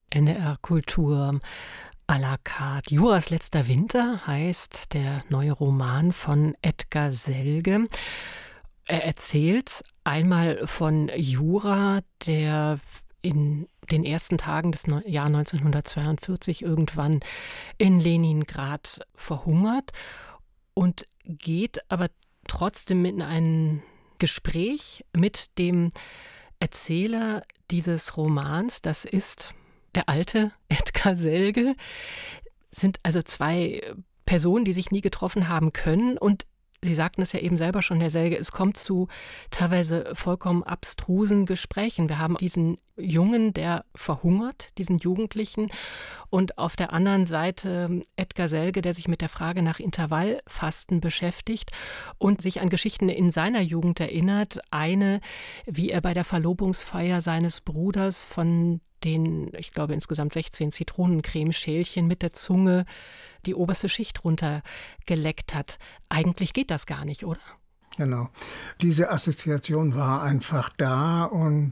NDR Kultur à la carte. Juras letzter Winter heißt der neue Roman von Edgar Selge. Er erzählt einmal von Jura, der in den ersten Tagen des Jahr 1942 irgendwann in Leningrad verhungert und geht aber trotzdem in ein Gespräch mit dem Erzähler dieses Romans. Das ist der alte Edgar Selge. Sind also zwei Personen, die sich nie getroffen haben können. Und Sie sagten es ja eben selber schon, Herr Selge, es kommt zu teilweise vollkommen abstrusen Gesprächen. Wir haben diesen Jungen, der verhungert, diesen Jugendlichen, und auf der anderen Seite Edgar Selge, der sich mit der Frage nach Intervallfasten beschäftigt und sich an Geschichten in seiner Jugend erinnert. Eine, wie er bei der Verlobungsfeier seines Bruders von den, ich glaube, insgesamt 16 Zitronencremeschälchen mit der Zunge die oberste Schicht runtergeleckt hat. Eigentlich geht das gar nicht, oder? Genau. Diese Assoziation war einfach da und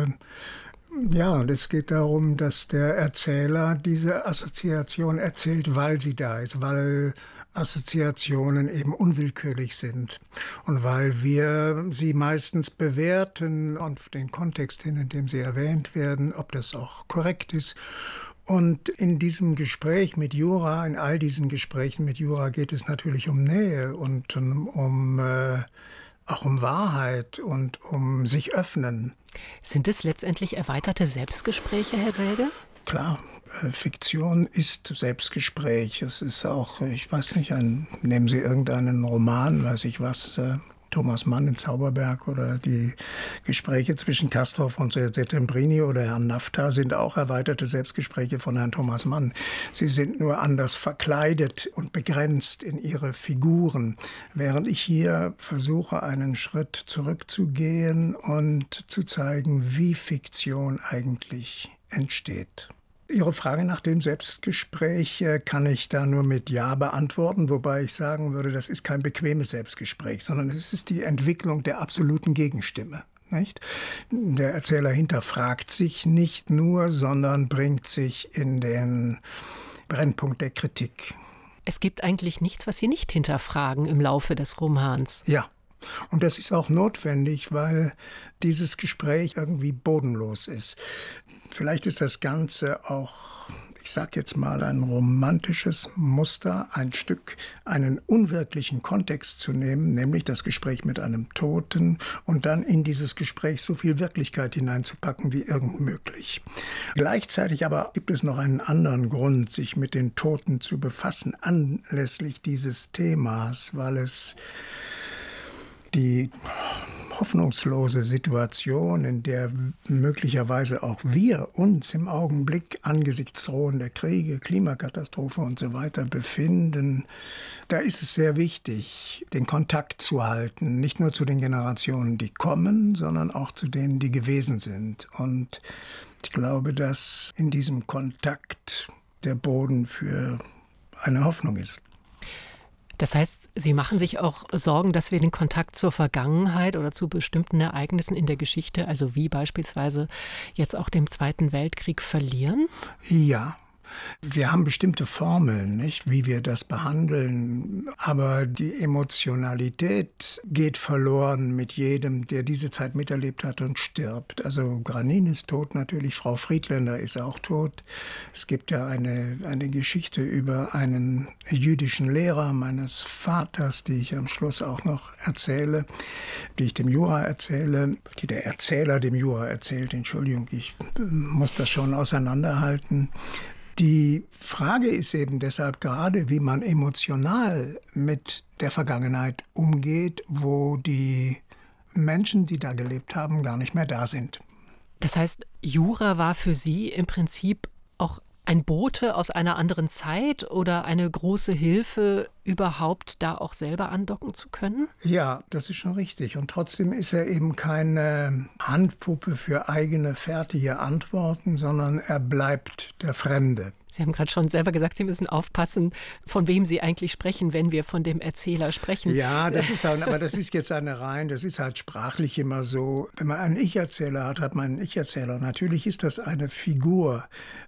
es geht darum, dass der Erzähler diese Assoziation erzählt, weil sie da ist, weil Assoziationen eben unwillkürlich sind und weil wir sie meistens bewerten auf den Kontext hin, in dem sie erwähnt werden, ob das auch korrekt ist. Und in diesem Gespräch mit Jura, in all diesen Gesprächen mit Jura geht es natürlich um Nähe und auch um Wahrheit und um sich öffnen. Sind es letztendlich erweiterte Selbstgespräche, Herr Selge? Klar, Fiktion ist Selbstgespräch. Es ist auch, ich weiß nicht, nehmen Sie irgendeinen Roman, weiß ich was, Thomas Mann in Zauberberg oder die Gespräche zwischen Castorp und Settembrini oder Herrn Nafta sind auch erweiterte Selbstgespräche von Herrn Thomas Mann. Sie sind nur anders verkleidet und begrenzt in ihre Figuren, während ich hier versuche, einen Schritt zurückzugehen und zu zeigen, wie Fiktion eigentlich entsteht. Ihre Frage nach dem Selbstgespräch kann ich da nur mit Ja beantworten, wobei ich sagen würde, das ist kein bequemes Selbstgespräch, sondern es ist die Entwicklung der absoluten Gegenstimme. Nicht? Der Erzähler hinterfragt sich nicht nur, sondern bringt sich in den Brennpunkt der Kritik. Es gibt eigentlich nichts, was Sie nicht hinterfragen im Laufe des Romans. Ja. Und das ist auch notwendig, weil dieses Gespräch irgendwie bodenlos ist. Vielleicht ist das Ganze auch, ich sage jetzt mal, ein romantisches Muster, ein Stück, einen unwirklichen Kontext zu nehmen, nämlich das Gespräch mit einem Toten und dann in dieses Gespräch so viel Wirklichkeit hineinzupacken wie irgend möglich. Gleichzeitig aber gibt es noch einen anderen Grund, sich mit den Toten zu befassen, anlässlich dieses Themas, weil es die hoffnungslose Situation, in der möglicherweise auch wir uns im Augenblick angesichts drohender Kriege, Klimakatastrophe und so weiter befinden, da ist es sehr wichtig, den Kontakt zu halten, nicht nur zu den Generationen, die kommen, sondern auch zu denen, die gewesen sind. Und ich glaube, dass in diesem Kontakt der Boden für eine Hoffnung ist. Das heißt, Sie machen sich auch Sorgen, dass wir den Kontakt zur Vergangenheit oder zu bestimmten Ereignissen in der Geschichte, also wie beispielsweise jetzt auch dem Zweiten Weltkrieg, verlieren? Ja. Wir haben bestimmte Formeln, nicht, wie wir das behandeln, aber die Emotionalität geht verloren mit jedem, der diese Zeit miterlebt hat und stirbt. Also Granin ist tot natürlich, Frau Friedländer ist auch tot. Es gibt ja eine Geschichte über einen jüdischen Lehrer meines Vaters, die ich am Schluss auch noch erzähle, die ich dem Jura erzähle, die der Erzähler dem Jura erzählt. Entschuldigung, ich muss das schon auseinanderhalten. Die Frage ist eben deshalb gerade, wie man emotional mit der Vergangenheit umgeht, wo die Menschen, die da gelebt haben, gar nicht mehr da sind. Das heißt, Jura war für Sie im Prinzip auch ein Bote aus einer anderen Zeit oder eine große Hilfe, überhaupt da auch selber andocken zu können? Ja, das ist schon richtig. Und trotzdem ist er eben keine Handpuppe für eigene, fertige Antworten, sondern er bleibt der Fremde. Sie haben gerade schon selber gesagt, Sie müssen aufpassen, von wem Sie eigentlich sprechen, wenn wir von dem Erzähler sprechen. Ja, das ist jetzt das ist halt sprachlich immer so. Wenn man einen Ich-Erzähler hat, hat man einen Ich-Erzähler. Natürlich ist das eine Figur,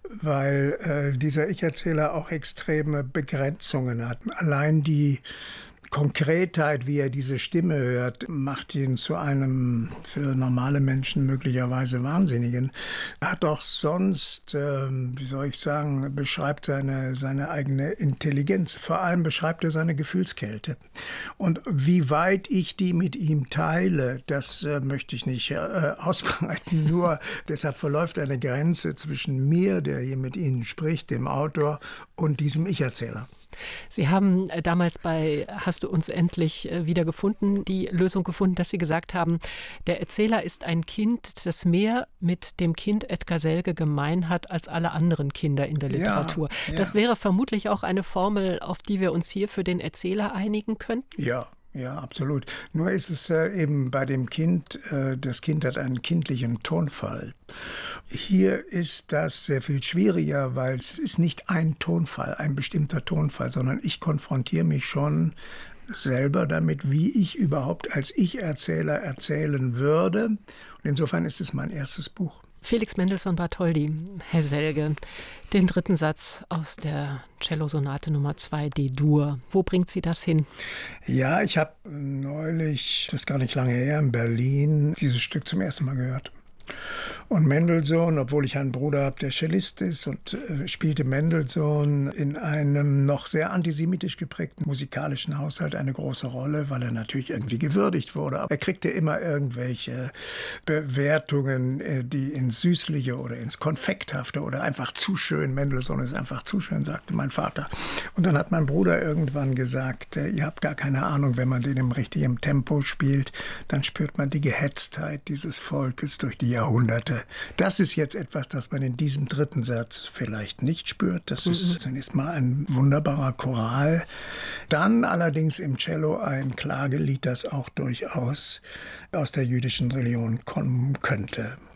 weil dieser Ich-Erzähler auch extreme Begrenzungen hat. Allein die Konkretheit, wie er diese Stimme hört, macht ihn zu einem für normale Menschen möglicherweise Wahnsinnigen. Er hat auch sonst, wie soll ich sagen, beschreibt seine eigene Intelligenz. Vor allem beschreibt er seine Gefühlskälte. Und wie weit ich die mit ihm teile, das möchte ich nicht ausbreiten. Nur deshalb verläuft eine Grenze zwischen mir, der hier mit Ihnen spricht, dem Autor, und diesem Ich-Erzähler. Sie haben damals bei Hast du uns endlich wieder gefunden, die Lösung gefunden, dass Sie gesagt haben, der Erzähler ist ein Kind, das mehr mit dem Kind Edgar Selge gemein hat als alle anderen Kinder in der Literatur. Ja. Das wäre vermutlich auch eine Formel, auf die wir uns hier für den Erzähler einigen könnten? Ja, absolut. Nur ist es eben bei dem Kind, das Kind hat einen kindlichen Tonfall. Hier ist das sehr viel schwieriger, weil es ist nicht ein Tonfall, ein bestimmter Tonfall, sondern ich konfrontiere mich schon selber damit, wie ich überhaupt als Ich-Erzähler erzählen würde. Und insofern ist es mein erstes Buch. Felix Mendelssohn Bartholdy, Herr Selge, den dritten Satz aus der Cellosonate Nummer 2 D-Dur. Wo bringt Sie das hin? Ja, ich habe neulich, das ist gar nicht lange her, in Berlin dieses Stück zum ersten Mal gehört. Und Mendelssohn, obwohl ich einen Bruder habe, der Cellist ist, und spielte Mendelssohn in einem noch sehr antisemitisch geprägten musikalischen Haushalt eine große Rolle, weil er natürlich irgendwie gewürdigt wurde. Er kriegte immer irgendwelche Bewertungen, die ins Süßliche oder ins Konfekthafte oder einfach zu schön. Mendelssohn ist einfach zu schön, sagte mein Vater. Und dann hat mein Bruder irgendwann gesagt, ihr habt gar keine Ahnung, wenn man den im richtigen Tempo spielt, dann spürt man die Gehetztheit dieses Volkes durch die Jahrhunderte. Das ist jetzt etwas, das man in diesem dritten Satz vielleicht nicht spürt. Das ist zunächst mal ein wunderbarer Choral. Dann allerdings im Cello ein Klagelied, das auch durchaus aus der jüdischen Religion kommen könnte.